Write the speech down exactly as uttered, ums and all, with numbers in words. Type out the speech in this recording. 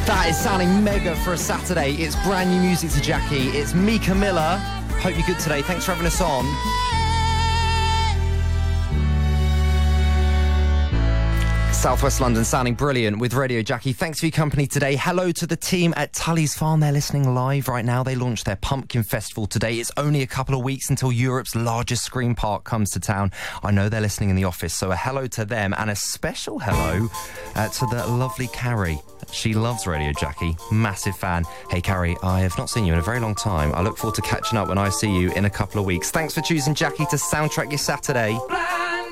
That is sounding mega for a Saturday. It's brand new music to Jackie. It's Mika Miller. Hope you're good today. Thanks for having us on. Southwest London sounding brilliant with Radio Jackie. Thanks for your company today. Hello to the team at Tully's Farm. They're listening live right now. They launched their Pumpkin Festival today. It's only a couple of weeks until Europe's largest screen park comes to town. I know they're listening in the office, so a hello to them and a special hello uh, to the lovely Carrie. She loves Radio Jackie. Massive fan. Hey, Carrie, I have not seen you in a very long time. I look forward to catching up when I see you in a couple of weeks. Thanks for choosing Jackie to soundtrack your Saturday.